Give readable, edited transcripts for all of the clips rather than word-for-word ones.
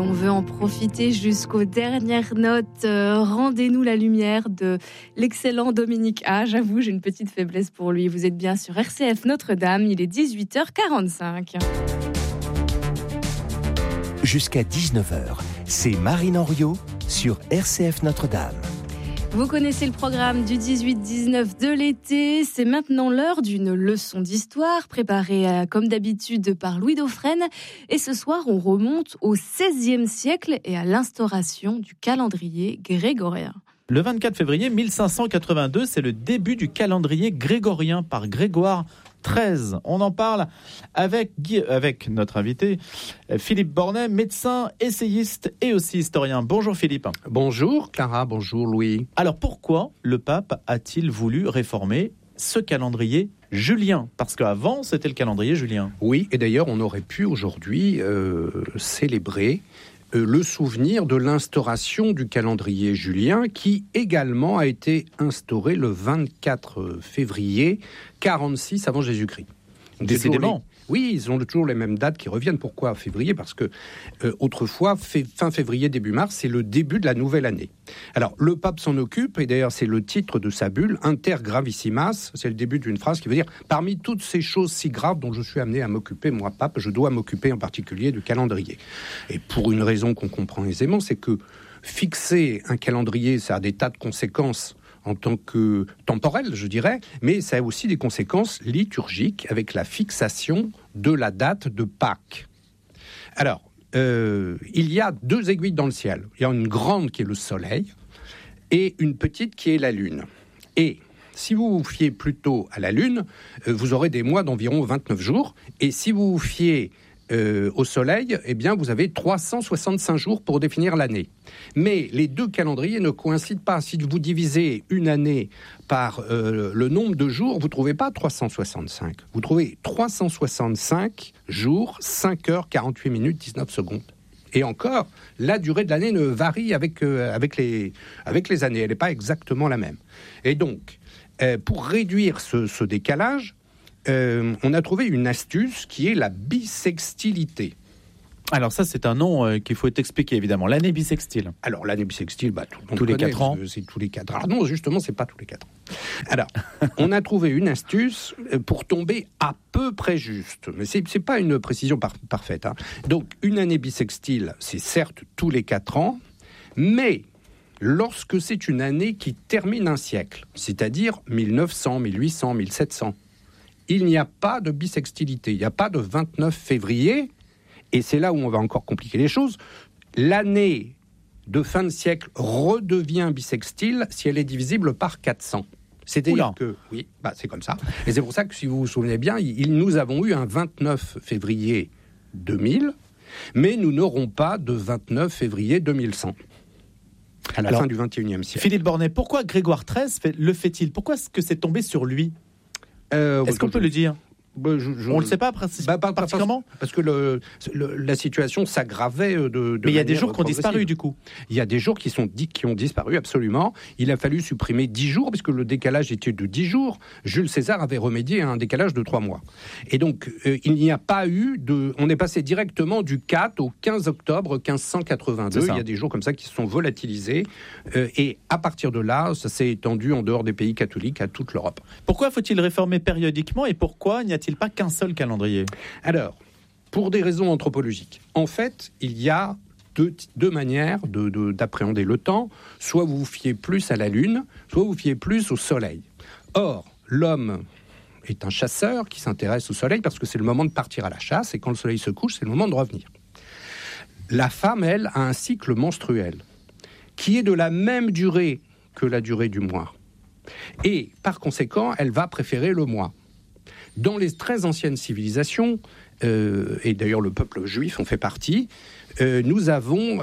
on veut en profiter jusqu'aux dernières notes. Rendez-nous la lumière de l'excellent Dominique A. J'avoue, j'ai une petite faiblesse pour lui. Vous êtes bien sur RCF Notre-Dame, il est 18h45. Jusqu'à 19h, c'est Marine Henriot sur RCF Notre-Dame. Vous connaissez le programme du 18-19 de l'été. C'est maintenant l'heure d'une leçon d'histoire préparée comme d'habitude par Louis Dauphren. Et ce soir, on remonte au XVIe siècle et à l'instauration du calendrier grégorien. Le 24 février 1582, c'est le début du calendrier grégorien par Grégoire XIII. On en parle avec notre invité Philippe Bornet, médecin, essayiste et aussi historien. Bonjour Philippe. Bonjour Clara, bonjour Louis. Alors pourquoi le pape a-t-il voulu réformer ce calendrier julien ? Parce qu'avant c'était le calendrier julien. Oui, et d'ailleurs on aurait pu aujourd'hui célébrer le souvenir de l'instauration du calendrier julien qui également a été instauré le 24 février 46 avant Jésus-Christ. Décidément. Oui, ils ont toujours les mêmes dates qui reviennent. Pourquoi février ? Parce que autrefois, fin février, début mars, c'est le début de la nouvelle année. Alors, le pape s'en occupe, et d'ailleurs, c'est le titre de sa bulle, Inter Gravissimas. C'est le début d'une phrase qui veut dire « Parmi toutes ces choses si graves dont je suis amené à m'occuper, moi, pape, je dois m'occuper en particulier du calendrier. » Et pour une raison qu'on comprend aisément, c'est que fixer un calendrier, ça a des tas de conséquences en tant que temporel, je dirais, mais ça a aussi des conséquences liturgiques avec la fixation de la date de Pâques. Alors, il y a deux aiguilles dans le ciel. Il y a une grande qui est le soleil et une petite qui est la lune. Et si vous vous fiez plutôt à la lune, vous aurez des mois d'environ 29 jours. Et si vous vous fiez au soleil, eh bien, vous avez 365 jours pour définir l'année. Mais les deux calendriers ne coïncident pas. Si vous divisez une année par le nombre de jours, vous ne trouvez pas 365. Vous trouvez 365 jours, 5 heures, 48 minutes, 19 secondes. Et encore, la durée de l'année ne varie avec les années. Elle n'est pas exactement la même. Et donc, pour réduire ce décalage, on a trouvé une astuce qui est la bissextilité. Alors ça, c'est un nom qu'il faut expliquer, évidemment. L'année bissextile. Alors, l'année bissextile, tout le monde tous les connaît, 4 ans. C'est tous les 4 ans. Non, justement, c'est pas tous les 4 ans. Alors, on a trouvé une astuce pour tomber à peu près juste. Mais c'est pas une précision parfaite. Hein. Donc, une année bissextile, c'est certes tous les 4 ans, mais lorsque c'est une année qui termine un siècle, c'est-à-dire 1900, 1800, 1700, il n'y a pas de bissextilité. Il n'y a pas de 29 février. Et c'est là où on va encore compliquer les choses. L'année de fin de siècle redevient bissextile si elle est divisible par 400. C'est-à-dire que, oui, c'est comme ça. Et c'est pour ça que, si vous vous souvenez bien, nous avons eu un 29 février 2000, mais nous n'aurons pas de 29 février 2100. À la fin du XXIe siècle. Philippe Bornet, pourquoi Grégoire XIII le fait-il ? Pourquoi est-ce que c'est tombé sur lui ? Est-ce qu'on peut le dire ? On ne le sait pas particulièrement. Parce que la situation s'aggravait de Mais il y a des jours qui ont disparu, du coup. Il y a des jours qui ont disparu, absolument. Il a fallu supprimer 10 jours, parce que le décalage était de 10 jours. Jules César avait remédié à un décalage de 3 mois. Et donc, il n'y a pas eu on est passé directement du 4 au 15 octobre 1582. Il y a des jours comme ça qui se sont volatilisés. Et à partir de là, ça s'est étendu en dehors des pays catholiques à toute l'Europe. Pourquoi faut-il réformer périodiquement et pourquoi n'y a-t-il pas qu'un seul calendrier ? Alors, pour des raisons anthropologiques. En fait, il y a deux manières d'appréhender le temps. Soit vous vous fiez plus à la Lune, soit vous vous fiez plus au Soleil. Or, l'homme est un chasseur qui s'intéresse au Soleil parce que c'est le moment de partir à la chasse, et quand le Soleil se couche, c'est le moment de revenir. La femme, elle, a un cycle menstruel qui est de la même durée que la durée du mois. Et, par conséquent, elle va préférer le mois. Dans les très anciennes civilisations, et d'ailleurs le peuple juif en fait partie, nous avons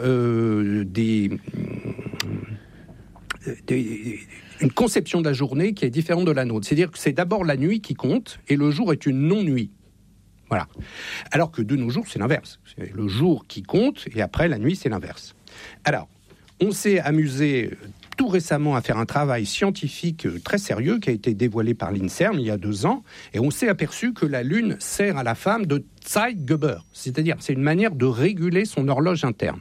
une conception de la journée qui est différente de la nôtre. C'est-à-dire que c'est d'abord la nuit qui compte et le jour est une non-nuit. Voilà. Alors que de nos jours, c'est l'inverse. C'est le jour qui compte et après la nuit, c'est l'inverse. Alors, on s'est amusé tout récemment à faire un travail scientifique très sérieux qui a été dévoilé par l'INSERM il y a 2 ans, et on s'est aperçu que la Lune sert à la femme de Zeitgeber, c'est-à-dire c'est une manière de réguler son horloge interne.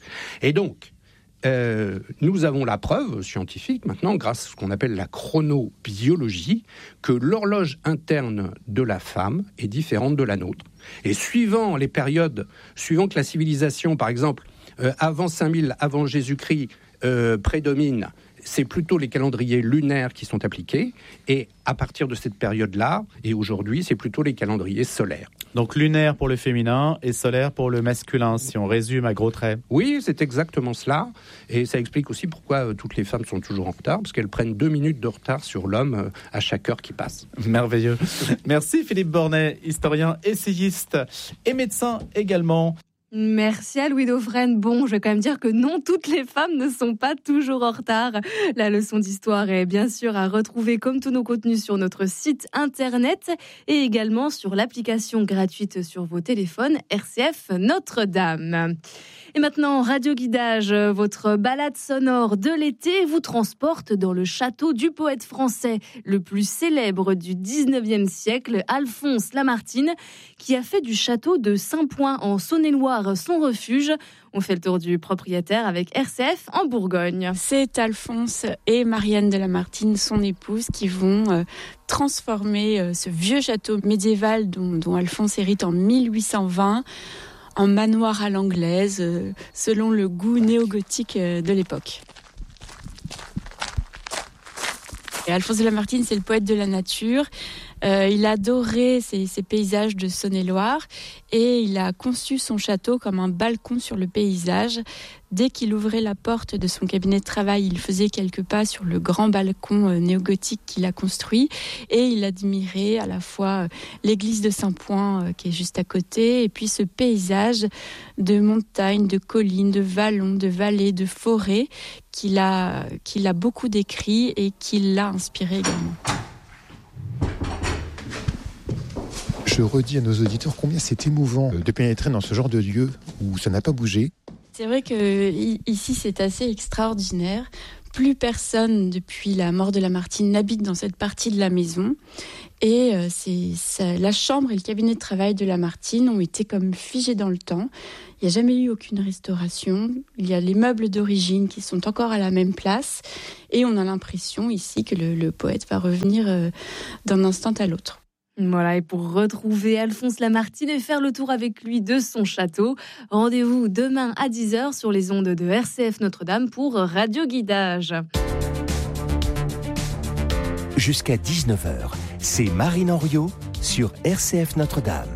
Et donc, nous avons la preuve scientifique maintenant, grâce à ce qu'on appelle la chronobiologie, que l'horloge interne de la femme est différente de la nôtre. Et suivant les périodes, suivant que la civilisation, par exemple, avant 5000, avant Jésus-Christ, prédomine, c'est plutôt les calendriers lunaires qui sont appliqués. Et à partir de cette période-là, et aujourd'hui, c'est plutôt les calendriers solaires. Donc lunaire pour le féminin et solaire pour le masculin, si on résume à gros traits. Oui, c'est exactement cela. Et ça explique aussi pourquoi toutes les femmes sont toujours en retard, parce qu'elles prennent 2 minutes de retard sur l'homme à chaque heure qui passe. Merveilleux. Merci Philippe Bornet, historien, essayiste et médecin également. Merci à Louis Dauphren. Bon, je vais quand même dire que non, toutes les femmes ne sont pas toujours en retard. La leçon d'histoire est bien sûr à retrouver comme tous nos contenus sur notre site internet et également sur l'application gratuite sur vos téléphones RCF Notre-Dame. Et maintenant, Radio Guidage, votre balade sonore de l'été vous transporte dans le château du poète français le plus célèbre du 19e siècle, Alphonse Lamartine, qui a fait du château de Saint-Point en Saône-et-Loire son refuge. On fait le tour du propriétaire avec RCF en Bourgogne. C'est Alphonse et Marianne de Lamartine, son épouse, qui vont transformer ce vieux château médiéval dont Alphonse hérite en 1820 en manoir à l'anglaise, selon le goût néo-gothique de l'époque. Et Alphonse de Lamartine, c'est le poète de la nature. Il adorait ces paysages de Saône-et-Loire et il a conçu son château comme un balcon sur le paysage. Dès qu'il ouvrait la porte de son cabinet de travail, il faisait quelques pas sur le grand balcon néo-gothique qu'il a construit et il admirait à la fois l'église de Saint-Point qui est juste à côté et puis ce paysage de montagnes, de collines, de vallons, de vallées, de forêts qu'il a beaucoup décrit et qui l'a inspiré également. Je redis à nos auditeurs combien c'est émouvant de pénétrer dans ce genre de lieu où ça n'a pas bougé. C'est vrai qu'ici, c'est assez extraordinaire. Plus personne, depuis la mort de Lamartine, n'habite dans cette partie de la maison. Et la chambre et le cabinet de travail de Lamartine ont été comme figés dans le temps. Il n'y a jamais eu aucune restauration. Il y a les meubles d'origine qui sont encore à la même place. Et on a l'impression ici que le poète va revenir d'un instant à l'autre. Voilà, et pour retrouver Alphonse Lamartine et faire le tour avec lui de son château, rendez-vous demain à 10h sur les ondes de RCF Notre-Dame pour Radio Guidage. Jusqu'à 19h, c'est Marine Henriot sur RCF Notre-Dame.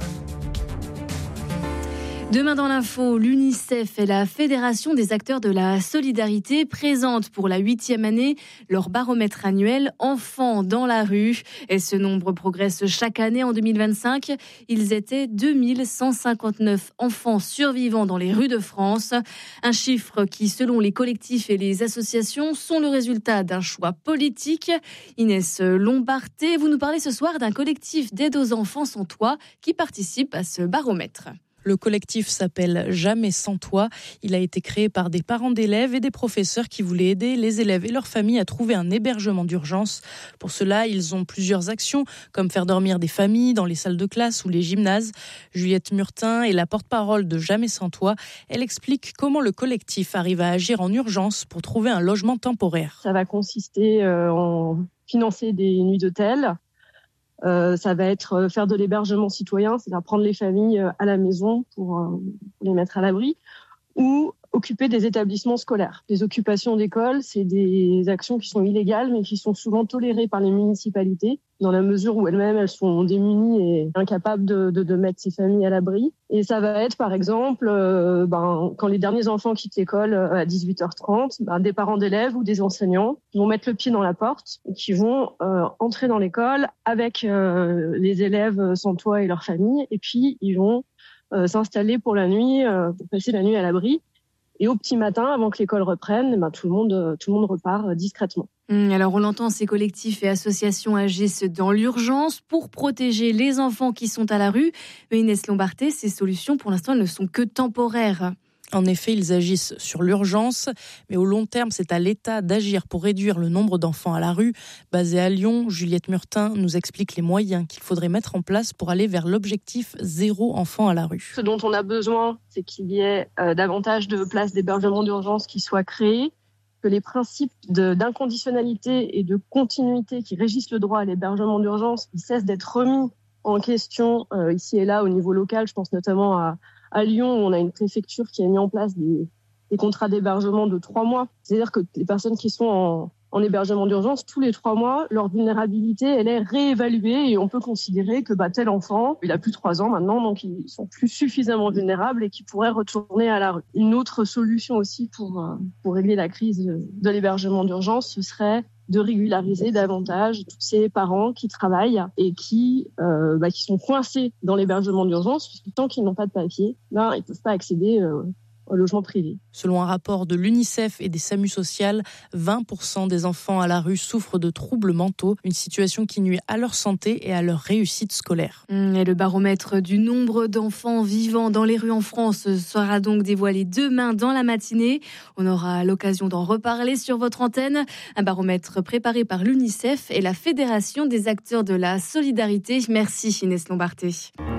Demain dans l'info, l'UNICEF et la Fédération des acteurs de la solidarité présentent pour la 8e année leur baromètre annuel Enfants dans la rue. Et ce nombre progresse chaque année. En 2025, ils étaient 2159 enfants survivants dans les rues de France. Un chiffre qui, selon les collectifs et les associations, sont le résultat d'un choix politique. Inès Lombarté, vous nous parlez ce soir d'un collectif d'aide aux enfants sans toit qui participe à ce baromètre. Le collectif s'appelle Jamais sans toi. Il a été créé par des parents d'élèves et des professeurs qui voulaient aider les élèves et leurs familles à trouver un hébergement d'urgence. Pour cela, ils ont plusieurs actions, comme faire dormir des familles dans les salles de classe ou les gymnases. Juliette Murtin est la porte-parole de Jamais sans toi. Elle explique comment le collectif arrive à agir en urgence pour trouver un logement temporaire. Ça va consister en financer des nuits d'hôtel. Ça va être faire de l'hébergement citoyen, c'est-à-dire prendre les familles à la maison pour les mettre à l'abri, ou occuper des établissements scolaires. Les occupations d'école, c'est des actions qui sont illégales, mais qui sont souvent tolérées par les municipalités, dans la mesure où elles sont démunies et incapables de mettre ces familles à l'abri. Et ça va être, par exemple, quand les derniers enfants quittent l'école à 18h30, des parents d'élèves ou des enseignants qui vont mettre le pied dans la porte et qui vont entrer dans l'école avec les élèves sans toit et leurs familles, et puis ils vont s'installer pour la nuit, pour passer la nuit à l'abri. Et au petit matin, avant que l'école reprenne, tout le monde repart discrètement. Alors on l'entend, ces collectifs et associations agissent dans l'urgence pour protéger les enfants qui sont à la rue. Mais Inès Lombarté, ces solutions, pour l'instant, elles ne sont que temporaires. En effet, ils agissent sur l'urgence, mais au long terme, c'est à l'État d'agir pour réduire le nombre d'enfants à la rue. Basée à Lyon, Juliette Murtin nous explique les moyens qu'il faudrait mettre en place pour aller vers l'objectif 0 enfant à la rue. Ce dont on a besoin, c'est qu'il y ait davantage de places d'hébergement d'urgence qui soient créées, que les principes d'inconditionnalité et de continuité qui régissent le droit à l'hébergement d'urgence cessent d'être remis en question ici et là au niveau local. Je pense notamment à Lyon, où on a une préfecture qui a mis en place des contrats d'hébergement de 3 mois. C'est-à-dire que les personnes qui sont en hébergement d'urgence, tous les 3 mois, leur vulnérabilité, elle est réévaluée et on peut considérer que tel enfant, il a plus de 3 ans maintenant, donc ils sont plus suffisamment vulnérables et qu'ils pourraient retourner à la rue. Une autre solution aussi pour régler la crise de l'hébergement d'urgence, ce serait de régulariser davantage tous ces parents qui travaillent et qui sont coincés dans l'hébergement d'urgence, puisque tant qu'ils n'ont pas de papier, ils ne peuvent pas accéder au logement privé. Selon un rapport de l'UNICEF et des SAMU sociales, 20% des enfants à la rue souffrent de troubles mentaux, une situation qui nuit à leur santé et à leur réussite scolaire. Et le baromètre du nombre d'enfants vivant dans les rues en France sera donc dévoilé demain dans la matinée. On aura l'occasion d'en reparler sur votre antenne. Un baromètre préparé par l'UNICEF et la Fédération des acteurs de la solidarité. Merci Inès Lombarté.